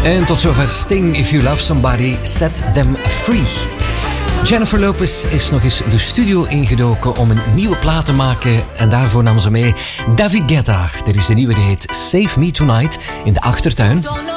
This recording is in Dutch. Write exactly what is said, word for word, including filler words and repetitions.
En tot zover Sting, If You Love Somebody, Set Them Free. Jennifer Lopez is nog eens de studio ingedoken om een nieuwe plaat te maken. En daarvoor nam ze mee David Guetta. Dit is de nieuwe, die heet Save Me Tonight in de achtertuin.